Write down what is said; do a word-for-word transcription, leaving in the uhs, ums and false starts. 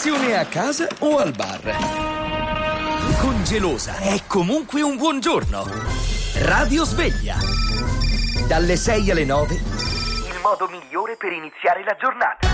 Colazione a casa o al bar. Con Gelosa è comunque un buon giorno. Radio Sveglia. Dalle sei alle nove. Il modo migliore per iniziare la giornata.